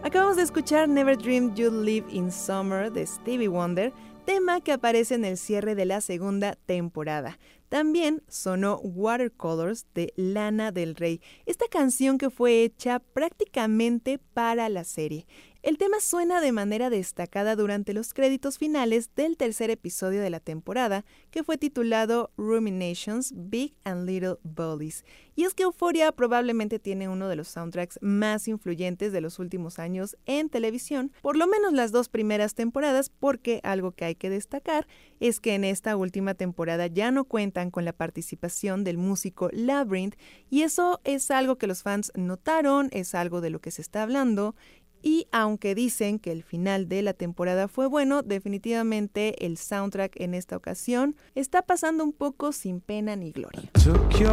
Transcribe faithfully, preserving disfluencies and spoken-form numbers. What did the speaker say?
Acabamos de escuchar Never Dreamed You'd Live in Summer de Stevie Wonder, tema que aparece en el cierre de la segunda temporada. También sonó Watercolors de Lana del Rey, esta canción que fue hecha prácticamente para la serie. El tema suena de manera destacada durante los créditos finales del tercer episodio de la temporada, que fue titulado Ruminations, Big and Little Bullies. Y es que Euphoria probablemente tiene uno de los soundtracks más influyentes de los últimos años en televisión, por lo menos las dos primeras temporadas, porque algo que hay que destacar es que en esta última temporada ya no cuentan con la participación del músico Labrinth, y eso es algo que los fans notaron, es algo de lo que se está hablando. Y aunque dicen que el final de la temporada fue bueno, definitivamente el soundtrack en esta ocasión está pasando un poco sin pena ni gloria.